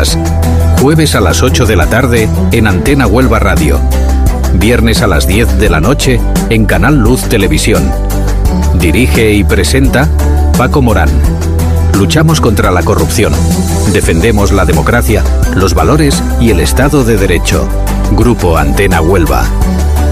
Noticias. Jueves a las 8 de la tarde en Antena Huelva Radio. Viernes a las 10 de la noche en Canal Luz Televisión. Dirige y presenta Paco Morán. Luchamos contra la corrupción. Defendemos la democracia, los valores y el Estado de Derecho. Grupo Antena Huelva.